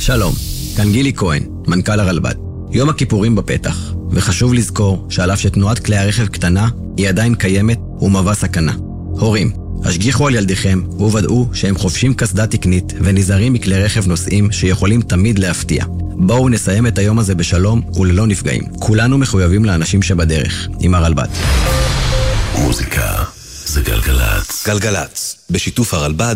שלום, כאן גילי כהן, מנכ"ל הרלב"ד. יום הכיפורים בפתח, וחשוב לזכור שעל אף שתנועת כלי הרכב קטנה, היא עדיין קיימת ומהווה סכנה. הורים, השגיחו על ילדיכם וודאו שהם חובשים קסדה תקנית ונזהרים מכלי רכב נוסעים שיכולים תמיד להפתיע. בואו נסיים את היום הזה בשלום וללא נפגעים. כולנו מחויבים לאנשים שבדרך, עם הרלב"ד. מוזיקה זה גלגלץ. גלגלץ, בשיתוף הרלב"ד